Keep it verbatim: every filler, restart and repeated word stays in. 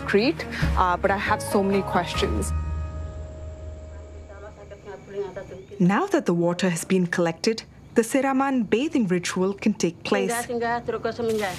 discreet, uh, but I have so many questions. Now that the water has been collected, the Siraman bathing ritual can take place.